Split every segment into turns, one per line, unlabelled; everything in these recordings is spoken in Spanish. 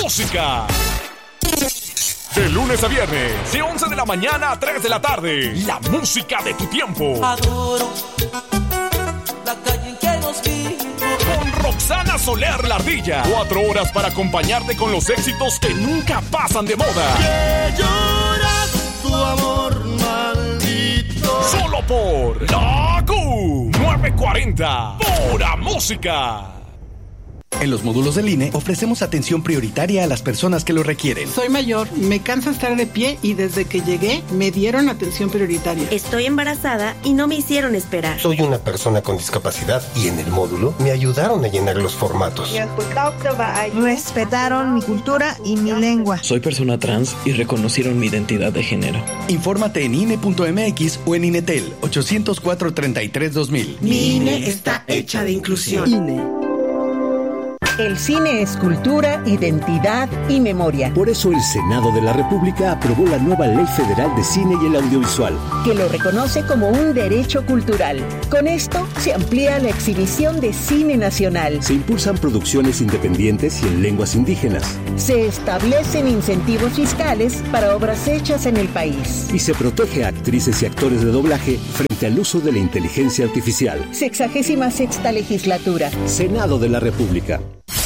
música. De lunes a viernes, de 11 de la mañana a 3 de la tarde. La música de tu tiempo.
Adoro la calle en que nos vimos.
Con Roxana Soler la Ardilla. 4 horas para acompañarte con los éxitos que nunca pasan de moda.
Que lloras tu amor maldito.
Solo por La Q940. Pura música.
En los módulos del INE ofrecemos atención prioritaria a las personas que lo requieren.
Soy mayor, me cansa estar de pie y desde que llegué me dieron atención prioritaria.
Estoy embarazada y no me hicieron esperar.
Soy una persona con discapacidad y en el módulo me ayudaron a llenar los formatos.
Respetaron mi cultura y mi lengua.
Soy persona trans y reconocieron mi identidad de género.
Infórmate en INE.mx o en INETEL 804-33-2000.
Mi INE está hecha de inclusión.
INE. El cine es cultura, identidad y memoria.
Por eso el Senado de la República aprobó la nueva Ley Federal de Cine y el Audiovisual,
que lo reconoce como un derecho cultural. Con esto se amplía la exhibición de cine nacional.
Se impulsan producciones independientes y en lenguas indígenas.
Se establecen incentivos fiscales para obras hechas en el país.
Y se protege a actrices y actores de doblaje frente al uso de la inteligencia artificial.
66ª legislatura.
Senado de la República.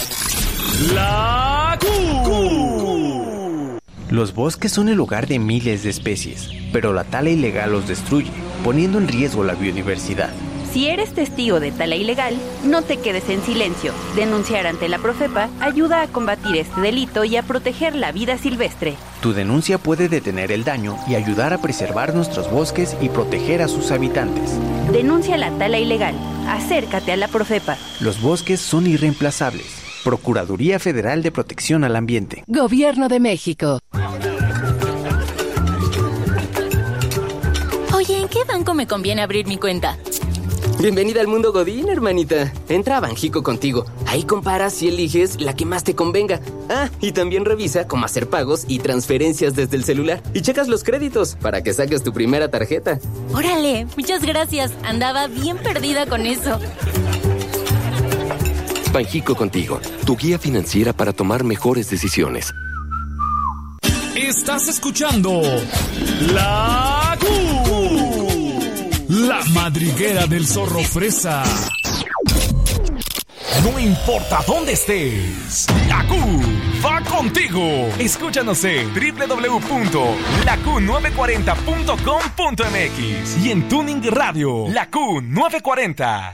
La Q.
Los bosques son el hogar de miles de especies, pero la tala ilegal los destruye, poniendo en riesgo la biodiversidad.
Si eres testigo de tala ilegal, no te quedes en silencio. Denunciar ante la Profepa ayuda a combatir este delito y a proteger la vida silvestre.
Tu denuncia puede detener el daño y ayudar a preservar nuestros bosques y proteger a sus habitantes.
Denuncia la tala ilegal. Acércate a la Profepa.
Los bosques son irreemplazables. Procuraduría Federal de Protección al Ambiente.
Gobierno de México.
Oye, ¿en qué banco me conviene abrir mi cuenta?
Bienvenida al mundo Godín, hermanita. Entra a Banjico Contigo. Ahí comparas y eliges la que más te convenga. Ah, y también revisa cómo hacer pagos y transferencias desde el celular. Y checas los créditos para que saques tu primera tarjeta.
Órale, muchas gracias. Andaba bien perdida con eso.
Banjico Contigo, tu guía financiera para tomar mejores decisiones.
Estás escuchando La Q, la madriguera del zorro fresa. No importa dónde estés, La Q va contigo. Escúchanos en www.laq940.com.mx y en Tuning Radio, La Q940.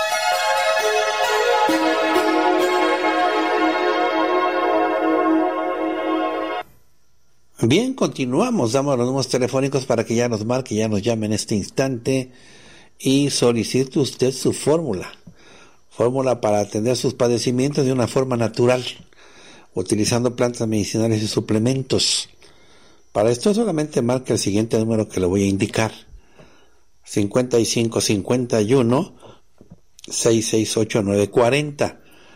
Bien, continuamos, damos los números telefónicos para que ya nos marque, ya nos llame en este instante y solicite usted su fórmula para atender sus padecimientos de una forma natural, utilizando plantas medicinales y suplementos. Para esto solamente marque el siguiente número que le voy a indicar: 5551 668 940.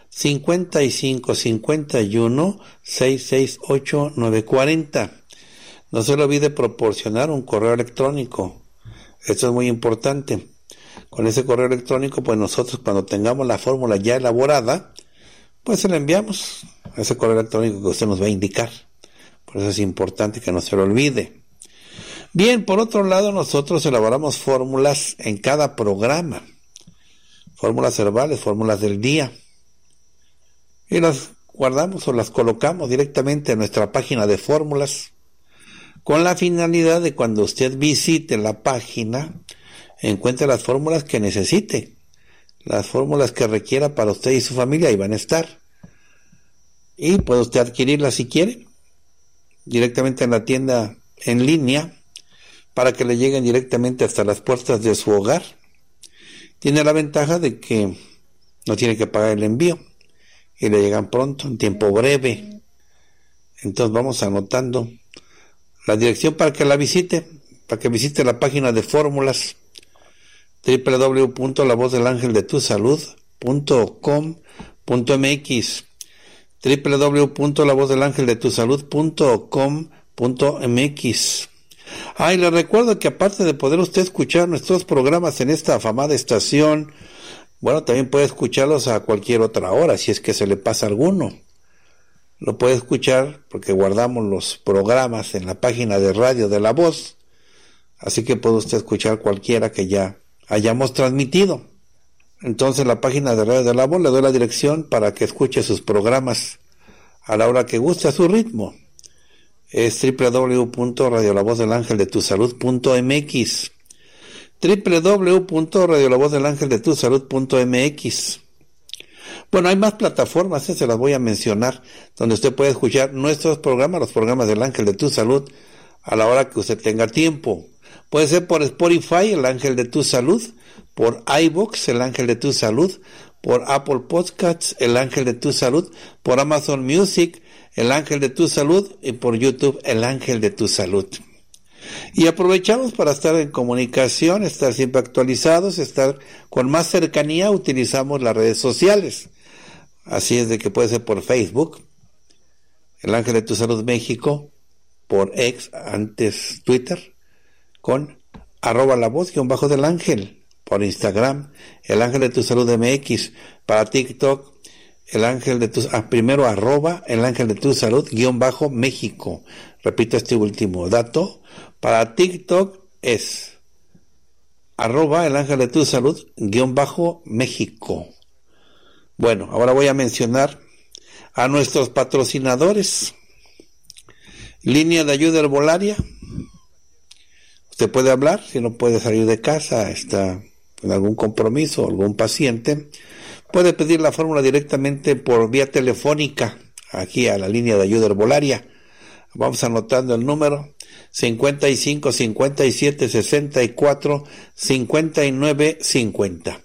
5551 668 940. No se le olvide proporcionar un correo electrónico. Esto es muy importante. Con ese correo electrónico, pues nosotros cuando tengamos la fórmula ya elaborada, pues se la enviamos a ese correo electrónico que usted nos va a indicar. Por eso es importante que no se lo olvide. Bien, por otro lado, nosotros elaboramos fórmulas en cada programa. Fórmulas herbales, fórmulas del día. Y las guardamos o las colocamos directamente en nuestra página de fórmulas, con la finalidad de cuando usted visite la página, encuentre las fórmulas que necesite, las fórmulas que requiera para usted y su familia, ahí van a estar. Y puede usted adquirirlas si quiere, directamente en la tienda en línea, para que le lleguen directamente hasta las puertas de su hogar. Tiene la ventaja de que no tiene que pagar el envío y le llegan pronto, en tiempo breve. Entonces vamos anotando la dirección para que la visite, para que visite la página de fórmulas, www.lavozdelangeldetusalud.com.mx, www.lavozdelangeldetusalud.com.mx. Y le recuerdo que aparte de poder usted escuchar nuestros programas en esta afamada estación, bueno, también puede escucharlos a cualquier otra hora, si es que se le pasa alguno. lo puede escuchar porque guardamos los programas en la página de Radio de la Voz, así que puede usted escuchar cualquiera que ya hayamos transmitido. Entonces, la página de Radio de la Voz, le doy la dirección para que escuche sus programas a la hora que guste, a su ritmo. Es www.radiolavozdelangeldetusalud.mx, www.radiolavozdelangeldetusalud.mx. Bueno, hay más plataformas, se las voy a mencionar, donde usted puede escuchar nuestros programas, los programas del Ángel de tu Salud, a la hora que usted tenga tiempo. Puede ser por Spotify, el Ángel de tu Salud, por iVoox, el Ángel de tu Salud, por Apple Podcasts, el Ángel de tu Salud, por Amazon Music, el Ángel de tu Salud, y por YouTube, el Ángel de tu Salud. Y aprovechamos para estar en comunicación, estar siempre actualizados, estar con más cercanía, utilizamos las redes sociales. Así es de que puede ser por Facebook, el Ángel de tu Salud México, por X, antes Twitter, con @lavoz_del ángel, por Instagram, el Ángel de tu Salud MX, para TikTok, el Ángel de tu primero el Ángel de tu Salud _México. Repito este último dato, para TikTok es @el Ángel de tu Salud _México. Bueno, ahora voy a mencionar a nuestros patrocinadores. Línea de ayuda herbolaria. Usted puede hablar, si no puede salir de casa, está en algún compromiso, algún paciente, puede pedir la fórmula directamente por vía telefónica, aquí a la línea de ayuda herbolaria. Vamos anotando el número: 55 57 64 59 50.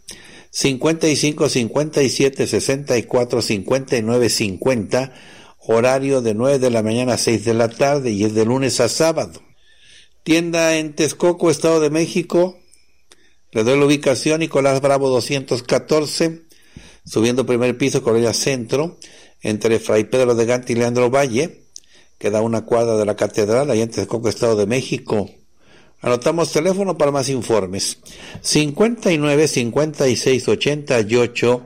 55 57 64 59 50, horario de 9 de la mañana a 6 de la tarde, y es de lunes a sábado. Tienda en Texcoco, Estado de México. Le doy la ubicación: Nicolás Bravo 214, subiendo primer piso, Colonia Centro, entre Fray Pedro de Gante y Leandro Valle. Queda una cuadra de la catedral, allá en Texcoco, Estado de México. Anotamos teléfono para más informes: 59 56 88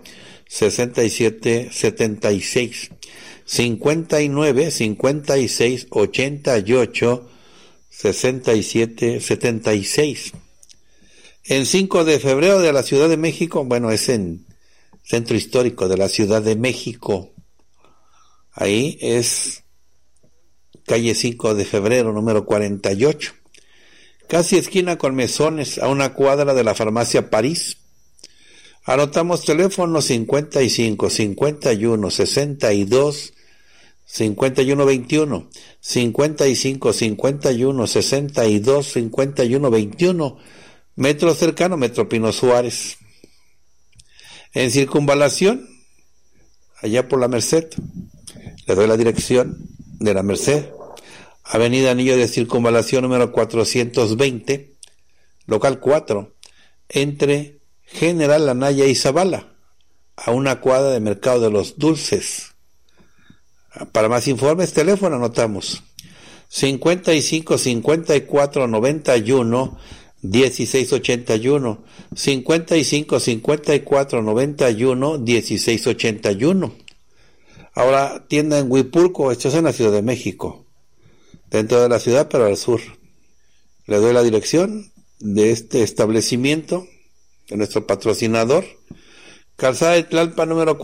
67 76. 59 56 88 67 76. En 5 de febrero de la Ciudad de México, bueno, es en Centro Histórico de la Ciudad de México. Ahí es calle 5 de febrero, número 48. Casi esquina con Mesones, a una cuadra de la farmacia París. Anotamos teléfono: 55 51 62 51 21, 55 51 62 51 21, metro cercano, Metro Pino Suárez. En Circunvalación, allá por la Merced, le doy la dirección de la Merced: Avenida Anillo de Circunvalación número 420, local 4, entre General Anaya y Zavala, a una cuadra de Mercado de los Dulces. Para más informes, teléfono anotamos: 55 54 91 16 81, 55 54 91 16 81. Ahora, tienda en Huipulco, esto es en la Ciudad de México, dentro de la ciudad, pero al sur. Le doy la dirección de este establecimiento, de nuestro patrocinador: Calzada de Tlalpan número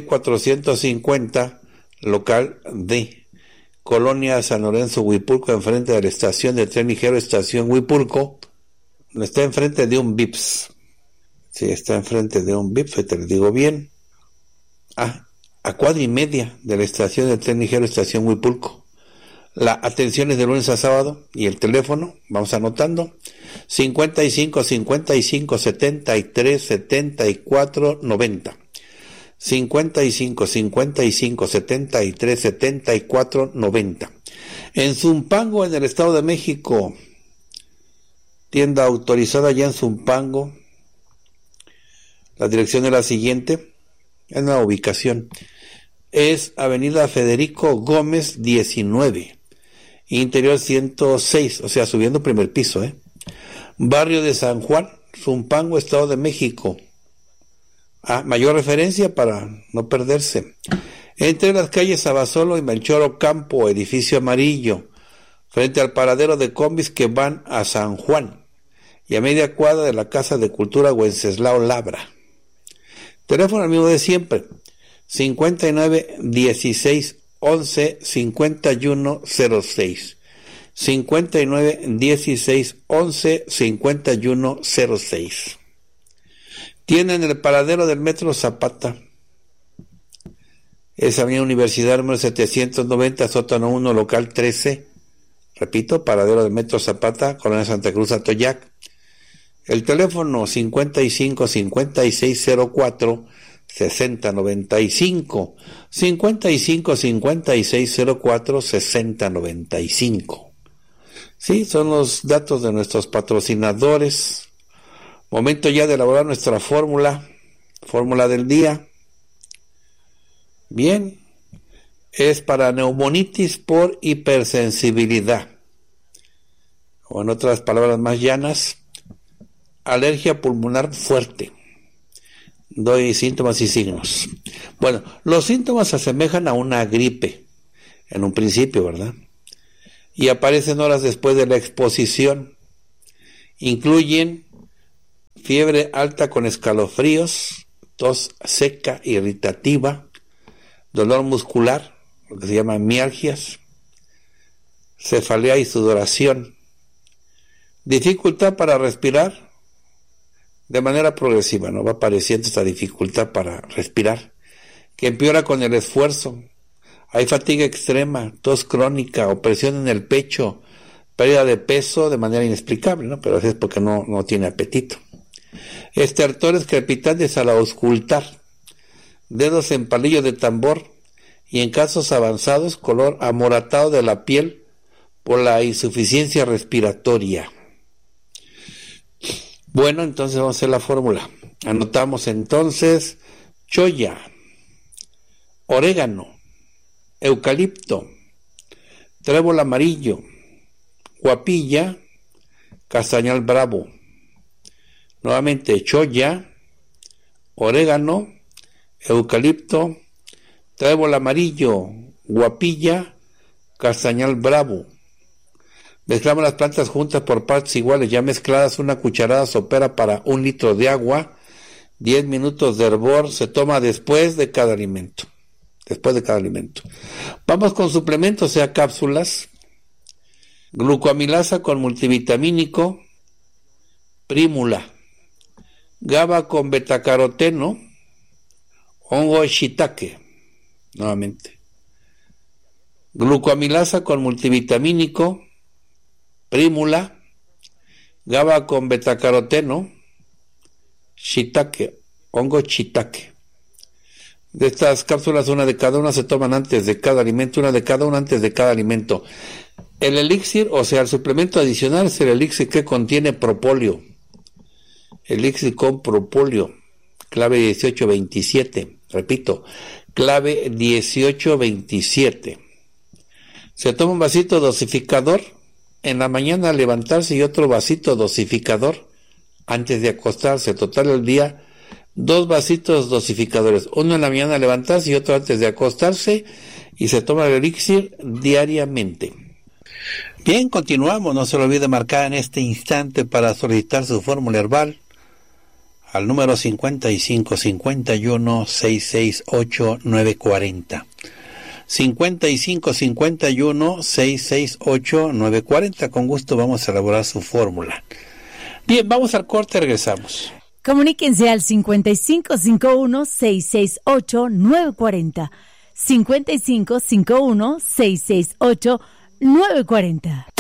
4450, local D, Colonia San Lorenzo, Huipulco, enfrente de la estación de tren ligero, estación Huipulco. Está enfrente de un Vips. Sí, está enfrente de un Vips, te lo digo bien. A cuadra y media de la estación de tren ligero, estación Huipulco. La atención es de lunes a sábado, y el teléfono, vamos anotando: 55 55 73 74 90. 55 55 73 74 90. En Zumpango, en el Estado de México, tienda autorizada ya en Zumpango. La dirección es la siguiente, es una ubicación: es Avenida Federico Gómez 19, interior 106, o sea, subiendo primer piso, barrio de San Juan, Zumpango, Estado de México. Mayor referencia para no perderse: entre las calles Abasolo y Melchor Ocampo, edificio amarillo, frente al paradero de combis que van a San Juan, y a media cuadra de la Casa de Cultura Wenceslao Labra. Teléfono al mismo de siempre, 59 16 11 51 06. 59 16 11 51 06. Tienen el paradero del Metro Zapata. Es Avenida Universidad número 790, sótano 1, local 13. Repito, paradero del Metro Zapata, Colonia Santa Cruz, Atoyac. El teléfono 55 56 04 60 95. 55 56 04 60 95. Sí, son los datos de nuestros patrocinadores. Momento ya de elaborar nuestra fórmula del día. Bien, es para neumonitis por hipersensibilidad. O en otras palabras más llanas, alergia pulmonar fuerte. Doy síntomas y signos. Bueno, los síntomas se asemejan a una gripe, en un principio, ¿verdad? Y aparecen horas después de la exposición. Incluyen fiebre alta con escalofríos, tos seca, irritativa, dolor muscular, lo que se llama mialgias, cefalea y sudoración, dificultad para respirar de manera progresiva, ¿no? Va apareciendo esta dificultad para respirar, que empeora con el esfuerzo. Hay fatiga extrema, tos crónica, opresión en el pecho, pérdida de peso de manera inexplicable, ¿no? Pero es porque no tiene apetito. Estertores crepitantes al auscultar, dedos en palillo de tambor y en casos avanzados color amoratado de la piel por la insuficiencia respiratoria. Bueno, entonces vamos a hacer la fórmula. Anotamos entonces choya, orégano, eucalipto, trébol amarillo, guapilla, castañal bravo. Nuevamente choya, orégano, eucalipto, trébol amarillo, guapilla, castañal bravo. Mezclamos las plantas juntas por partes iguales, ya mezcladas, una cucharada sopera para 1 litro de agua, 10 minutos de hervor, se toma después de cada alimento. Vamos con suplementos, sea cápsulas, glucoamilasa con multivitamínico, prímula, GABA con betacaroteno, hongo shiitake, nuevamente, glucoamilasa con multivitamínico, prímula, GABA con betacaroteno, shiitake, hongo shiitake. De estas cápsulas, una de cada una se toman antes de cada alimento, una de cada una antes de cada alimento. El elixir, o sea, el suplemento adicional es el elixir que contiene propóleo. Elixir con propóleo, clave 1827. Repito, clave 1827. Se toma un vasito dosificador en la mañana al levantarse y otro vasito dosificador antes de acostarse. Total el día, 2 vasitos dosificadores, uno en la mañana al levantarse y otro antes de acostarse, y se toma el elixir diariamente. Bien, continuamos. No se lo olvide marcar en este instante para solicitar su fórmula herbal al número 55 51 668 940. 55 51 668 940. Con gusto vamos a elaborar su fórmula. Bien, vamos al corte, regresamos.
Comuníquense al 55 51 668 940. 55 51 668 940.